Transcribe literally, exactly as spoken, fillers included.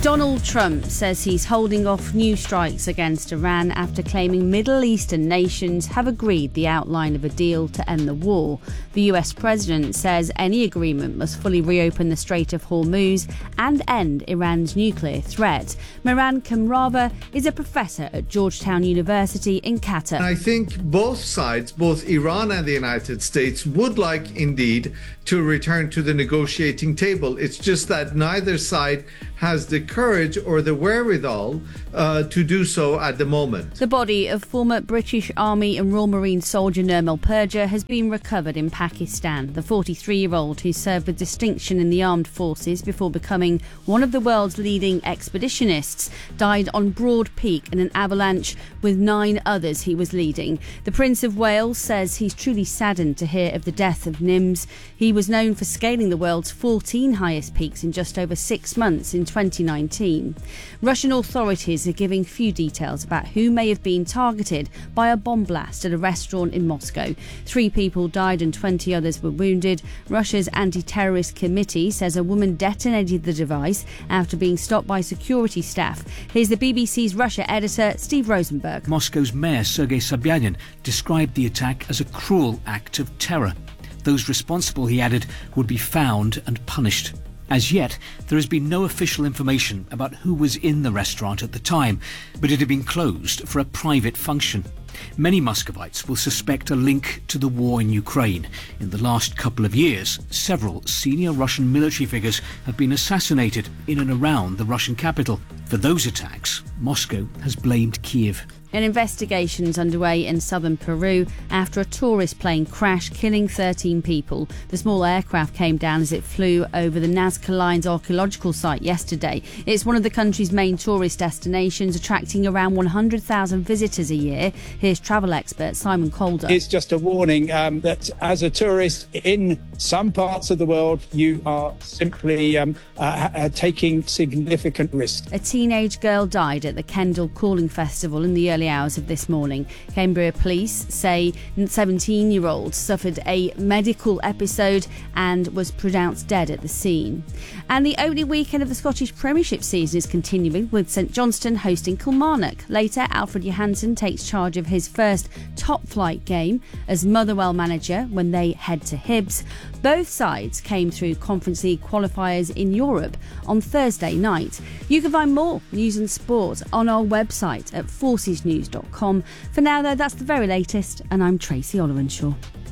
Donald Trump says he's holding off new strikes against Iran after claiming Middle Eastern nations have agreed the outline of a deal to end the war. The U S president says any agreement must fully reopen the Strait of Hormuz and end Iran's nuclear threat. Miran Kamrava is a professor at Georgetown University in Qatar. I think both sides, both Iran and the United States, would like indeed to return to the negotiating table. It's just that neither side has the courage or the wherewithal uh, to do so at the moment. The body of former British Army and Royal Marine soldier Nirmal Purja has been recovered in Pakistan. The forty-three-year-old, who served with distinction in the armed forces before becoming one of the world's leading expeditionists, died on Broad Peak in an avalanche with nine others he was leading. The Prince of Wales says he's truly saddened to hear of the death of Nims. He was known for scaling the world's fourteen highest peaks in just over six months in twenty nineteen. Russian authorities are giving few details about who may have been targeted by a bomb blast at a restaurant in Moscow. Three people died and twenty others were wounded. Russia's anti-terrorist committee says a woman detonated the device after being stopped by security staff. Here's the B B C's Russia editor, Steve Rosenberg. Moscow's mayor, Sergei Sobyanin, described the attack as a cruel act of terror. Those responsible, he added, would be found and punished. As yet, there has been no official information about who was in the restaurant at the time, but it had been closed for a private function. Many Muscovites will suspect a link to the war in Ukraine. In the last couple of years, several senior Russian military figures have been assassinated in and around the Russian capital. For those attacks, Moscow has blamed Kiev. An investigation is underway in southern Peru after a tourist plane crashed, killing thirteen people. The small aircraft came down as it flew over the Nazca Lines archaeological site yesterday. It's one of the country's main tourist destinations, attracting around one hundred thousand visitors a year. Here's travel expert Simon Calder. It's just a warning um, that as a tourist in some parts of the world, you are simply um, uh, uh, taking significant risks. A teenage girl died at the Kendal Calling Festival in the early hours of this morning. Cambria police say seventeen-year-old suffered a medical episode and was pronounced dead at the scene. And the opening weekend of the Scottish Premiership season is continuing, with St Johnstone hosting Kilmarnock. Later, Alfred Johansson takes charge of his first top-flight game as Motherwell manager when they head to Hibs. Both sides came through Conference League qualifiers in Europe on Thursday night. You can find more news and sport on our website at forces news dot com. For now, though, that's the very latest, and I'm Tracy Olivenshaw.